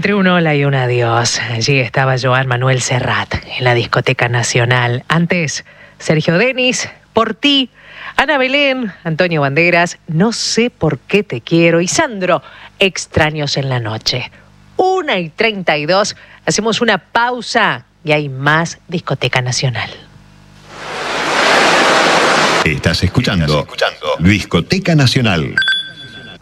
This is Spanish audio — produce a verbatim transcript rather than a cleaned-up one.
Entre un hola y un adiós, allí estaba Joan Manuel Serrat en la Discoteca Nacional. Antes, Sergio Denis, Por ti, Ana Belén, Antonio Banderas, No sé por qué te quiero y Sandro, Extraños en la noche. Una y treinta y dos, hacemos una pausa y hay más Discoteca Nacional. Estás escuchando, Estás escuchando Discoteca Nacional.